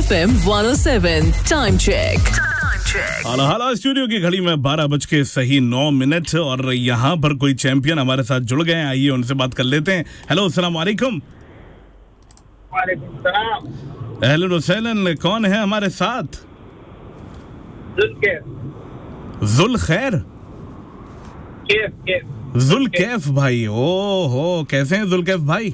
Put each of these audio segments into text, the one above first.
FM 107 time check. हाल studio की घड़ी में 12:09 और यहाँ पर कोई चैंपियन हमारे साथ जुड़ गए हैं। आइए उनसे बात कर लेते हैं। हेलो, अस्सलाम वालेकुम। वालेकुम सलाम। अहलन वसहलन। कौन है हमारे साथ? जुल खैर। जुलकैफ भाई। ओ हो, कैसे हैं जुलकैफ भाई?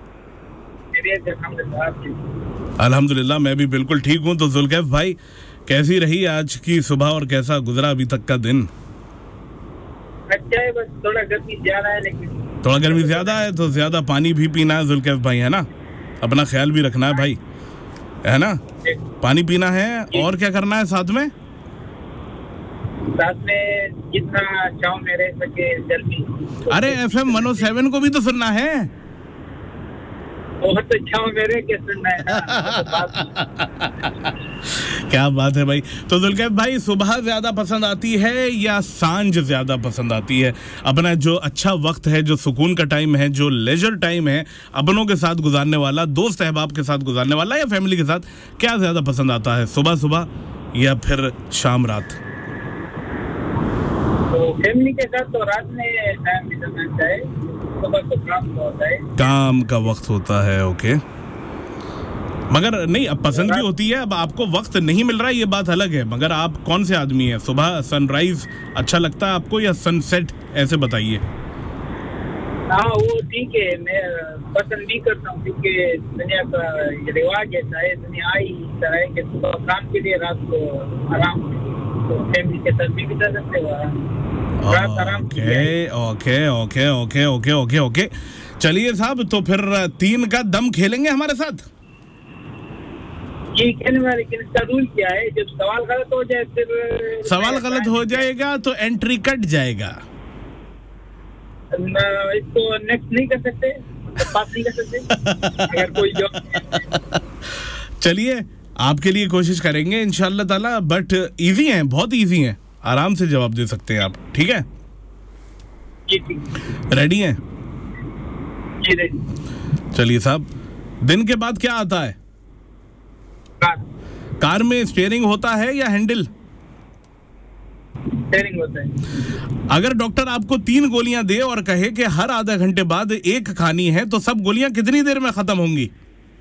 अल्हम्दुलिल्लाह, मैं भी बिल्कुल ठीक हूँ। तो जुलकैफ भाई, कैसी रही आज की सुबह और कैसा गुजरा अभी तक का दिन? अच्छा है, बस थोड़ा गर्मी ज्यादा है, लेकिन थोड़ा गर्मी ज्यादा है तो ज्यादा पानी भी पीना है जुलकैफ भाई, है ना? अपना ख्याल भी रखना है भाई, है ना? पानी पीना है और क्या करना है साथ में जितना छाँव में रह सके जल्दी। अरे FM 107 को भी तो सुनना है। बहुत छाँव में रह के सुनना है ना। क्या बात है भाई। तो जुलकैफ भाई, सुबह ज्यादा पसंद आती है या सांझ ज्यादा पसंद आती है? अपना जो अच्छा वक्त है, जो सुकून का टाइम है, जो लेजर टाइम है, अपनों के साथ गुजारने वाला, दोस्त अहबाब के साथ गुजारने वाला या फैमिली के साथ, क्या ज्यादा पसंद आता है? सुबह सुबह या फिर शाम रात? तो फैमिली के साथ तो रात में टाइम बिताना चाहिए, सुबह तो काम होता है, काम का वक्त होता है। ओके, मगर नहीं, अब पसंद भी होती है। अब आपको वक्त नहीं मिल रहा है, ये बात अलग है। मगर आप कौन से आदमी हैं? सुबह सनराइज अच्छा लगता है आपको या सनसेट? ऐसे बताइए। हाँ, वो ठीक है, मैं पसंद भी करता हूँ, क्योंकि दुनिया का रिवाज ऐसा है, दुनिया आई तरह है कि सुबह काम के लिए, रात को आराम, तो फैमिली के साथ भी बिता सकते हो। ओके। चलिए साहब, तो फिर 3 का दम खेलेंगे हमारे साथ? जी खेलने, लेकिन इसका रूल क्या है? जब सवाल गलत हो जाए, फिर सवाल गलत हो जाएगा तो एंट्री कट जाएगा। इसको नेक्स्ट नहीं कर सकते, पास नहीं कर सकते अगर कोई जवाब। चलिए, आपके लिए कोशिश करेंगे इंशाल्लाह ताला, बट इजी है, बहुत इजी है, आराम से जवाब दे सकते हैं आप। ठीक है? रेडी हैं? जी रेडी। चलिए साहब, दिन के बाद क्या आता है? कार में स्टीयरिंग होता है या हैंडल? स्टीयरिंग होता है। अगर डॉक्टर आपको 3 गोलियां दे और कहे कि हर आधा घंटे बाद 1 खानी है, तो सब गोलियां कितनी देर में खत्म होंगी?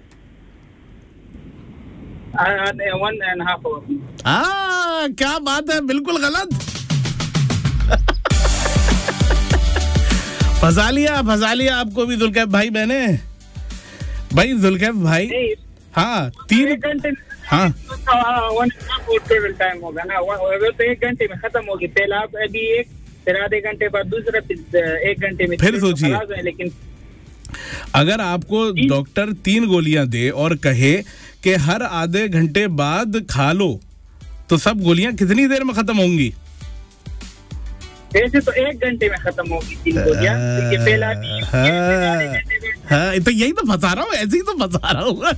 1.5 hour। क्या बात है, बिल्कुल गलत। फंसा लिया आपको भी जुलकैफ भाई। मैंने भाई जुलकैफ भाई, हाँ 3 घंटे। हाँ 1.5 टाइम होगा ना, तो 1 घंटे में खत्म होगी। पहले आप अभी एक, फिर आधे घंटे बाद दूसरा, फिर 1 घंटे में। फिर सोचिए, लेकिन अगर आपको डॉक्टर 3 गोलियां दे और कहे कि हर आधे घंटे बाद खा लो, तो सब गोलियां कितनी देर में खत्म होंगी? वैसे तो 1 घंटे में खत्म होगी 3 गोलियां। हाँ, तो यही तो फंसा रहा हूँ, ऐसे ही तो फंसा रहा हूँ।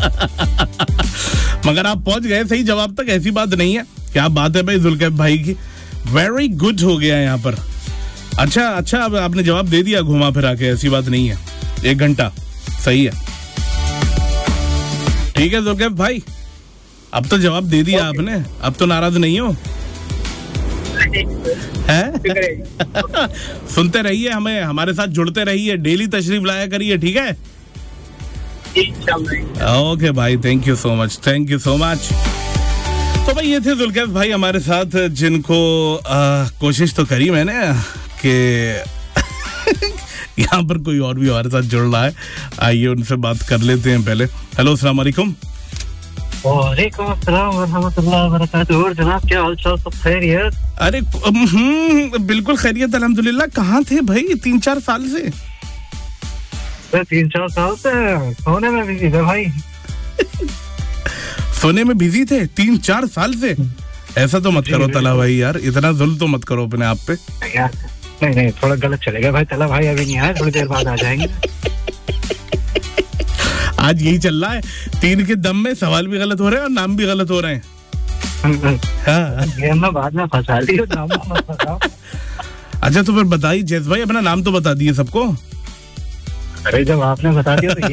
मगर आप पहुंच गए सही जवाब तक, ऐसी बात नहीं है। क्या बात है भाई जुलकैफ भाई की, वेरी गुड हो गया यहाँ पर। अच्छा, अब आपने जवाब दे दिया घुमा फिरा के, ऐसी बात नहीं है। 1 घंटा सही है। ठीक है जुलकैफ भाई, अब तो जवाब दे दिया आपने, अब तो नाराज नहीं हो? सुनते रहिए हमें, हमारे साथ जुड़ते रहिए, डेली तशरीफ लाया करिए। ठीक है? ओके भाई, थैंक यू सो मच। तो भाई, ये थे जुलकैफ भाई हमारे साथ, जिनको कोशिश तो करी मैंने कि यहाँ पर कोई और भी हमारे साथ जुड़ रहा है। आइए उनसे बात कर लेते हैं पहले। हेलो, अस्सलाम वालेकुम। वालेकुम अस्सलाम व रहमतुल्लाहि व बरकातुहू। और जनाब, क्या हाल चाल? सब खैरियत? अरे बिल्कुल खैरियत, अल्हम्दुलिल्लाह। कहाँ थे भाई 3-4 साल से? 3-4 साल से सोने में बिजी थे भाई। सोने में बिजी थे 3-4 साल से? ऐसा तो मत करो तला भाई यार, इतना जुल्म तो मत करो अपने आप पे। नहीं, थोड़ा गलत चलेगा भाई। तला भाई अभी नहीं आए, थोड़ी देर बाद आ जाएंगे। आज यही चल रहा है, 3 के दम में सवाल भी गलत हो रहे हैं और नाम भी गलत हो रहे हैं। हाँ, बाद में फंसा लियो, नाम मत फंसाओ। अच्छा, तो फिर बताइए जैस भाई, अपना नाम तो बता दिए सबको। अरे जब आपने बता दिया तो